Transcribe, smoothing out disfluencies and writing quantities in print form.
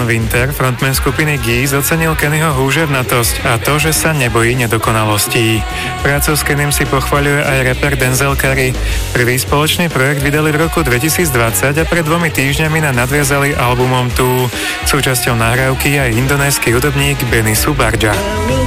John Winter, frontman skupiny Geese, ocenil Kennyho húževnatosť a to, že sa nebojí nedokonalostí. Prácu s Kennym si pochvaľuje aj rapper Denzel Curry. Prvý spoločný projekt vydali v roku 2020 a pred 2 týždňami nadviazali albumom Tu. Súčasťou nahrávky je aj indonésky hudobník Benny Subardja.